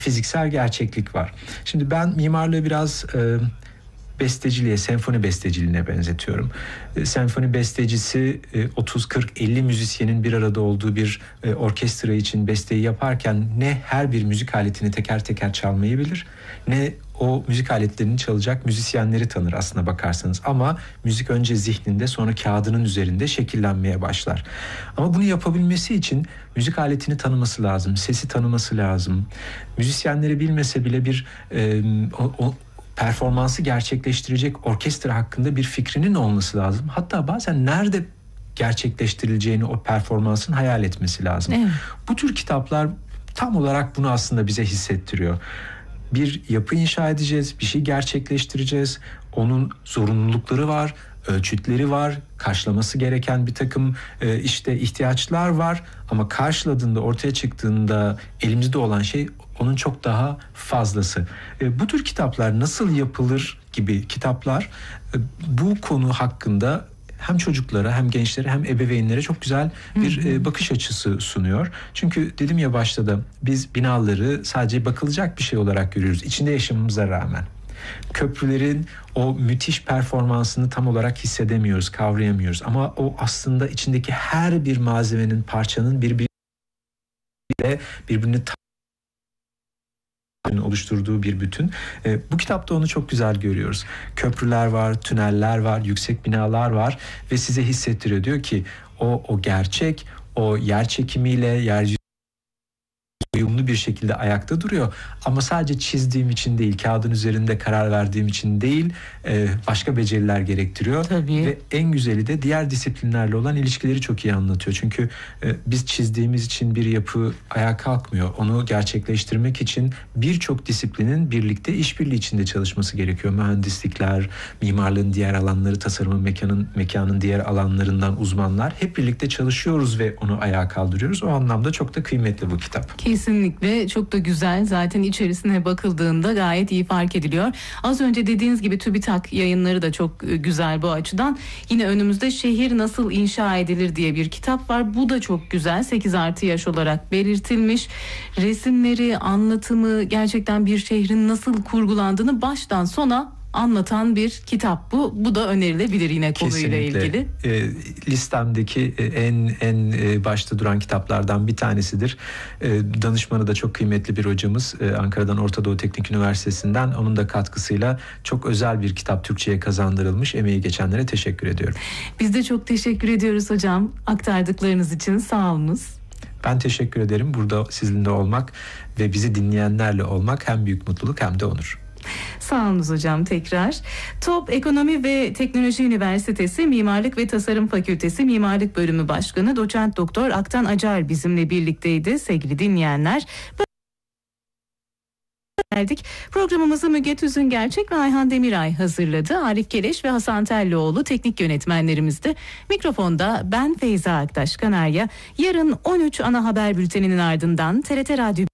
fiziksel gerçeklik var. Şimdi ben mimarlığı biraz besteciliğe, senfoni besteciliğine benzetiyorum. Senfoni bestecisi 30, 40, 50 müzisyenin bir arada olduğu bir orkestra için besteyi yaparken ne her bir müzik aletini teker teker çalmayı bilir, ne o müzik aletlerini çalacak müzisyenleri tanır aslına bakarsanız. Ama müzik önce zihninde, sonra kağıdının üzerinde şekillenmeye başlar. Ama bunu yapabilmesi için müzik aletini tanıması lazım, sesi tanıması lazım. Müzisyenleri bilmese bile bir performansı gerçekleştirecek orkestra hakkında bir fikrinin olması lazım. Hatta bazen nerede gerçekleştirileceğini o performansın hayal etmesi lazım. Evet. Bu tür kitaplar tam olarak bunu aslında bize hissettiriyor. Bir yapı inşa edeceğiz, bir şey gerçekleştireceğiz. Onun zorunlulukları var, ölçütleri var, karşılaması gereken bir takım ihtiyaçlar var. Ama karşıladığında, ortaya çıktığında elimizde olan şey onun çok daha fazlası. Bu tür kitaplar, nasıl yapılır gibi kitaplar bu konu hakkında hem çocuklara hem gençlere hem ebeveynlere çok güzel bir bakış açısı sunuyor. Çünkü dedim ya başta da biz binaları sadece bakılacak bir şey olarak görüyoruz. İçinde yaşamamıza rağmen. Köprülerin o müthiş performansını tam olarak hissedemiyoruz, kavrayamıyoruz. Ama o aslında içindeki her bir malzemenin, parçanın birbirini oluşturduğu bir bütün. Bu kitapta onu çok güzel görüyoruz. Köprüler var, tüneller var, yüksek binalar var ve size hissettiriyor. Diyor ki o gerçek, o yer çekimiyle, yeryüzü uyumlu bir şekilde ayakta duruyor. Ama sadece çizdiğim için değil, kağıdın üzerinde karar verdiğim için değil, başka beceriler gerektiriyor. Tabii. Ve en güzeli de diğer disiplinlerle olan ilişkileri çok iyi anlatıyor. Çünkü biz çizdiğimiz için bir yapı ayağa kalkmıyor. Onu gerçekleştirmek için birçok disiplinin birlikte işbirliği içinde çalışması gerekiyor. Mühendislikler, mimarlığın diğer alanları, tasarımın, mekanın diğer alanlarından uzmanlar hep birlikte çalışıyoruz ve onu ayağa kaldırıyoruz. O anlamda çok da kıymetli bu kitap. Kesinlikle çok da güzel. Zaten içerisine bakıldığında gayet iyi fark ediliyor. Az önce dediğiniz gibi TÜBİTAK yayınları da çok güzel bu açıdan. Yine önümüzde Şehir Nasıl İnşa Edilir diye bir kitap var. Bu da çok güzel. 8+ yaş olarak belirtilmiş. Resimleri, anlatımı, gerçekten bir şehrin nasıl kurgulandığını baştan sona anlatan bir kitap bu. Bu da önerilebilir yine konuyla ilgili. Listemdeki en başta duran kitaplardan bir tanesidir. Danışmanı da çok kıymetli bir hocamız. Ankara'dan Orta Doğu Teknik Üniversitesi'nden, onun da katkısıyla çok özel bir kitap Türkçe'ye kazandırılmış. Emeği geçenlere teşekkür ediyorum. Biz de çok teşekkür ediyoruz hocam. Aktardıklarınız için sağ olunuz. Ben teşekkür ederim. Burada sizinle olmak ve bizi dinleyenlerle olmak hem büyük mutluluk hem de onur. Sağ olunuz hocam tekrar. TOP Ekonomi ve Teknoloji Üniversitesi Mimarlık ve Tasarım Fakültesi Mimarlık Bölümü Başkanı Doçent Doktor Aktan Acar bizimle birlikteydi sevgili dinleyenler. Programımızı Müge Tüzüngerçek ve Ayhan Demiray hazırladı. Arif Keleş ve Hasan Tellioğlu teknik yönetmenlerimizdi. Mikrofonda ben Feyza Aktaş Kanarya. Yarın 13 ana haber bülteninin ardından TRT Radyo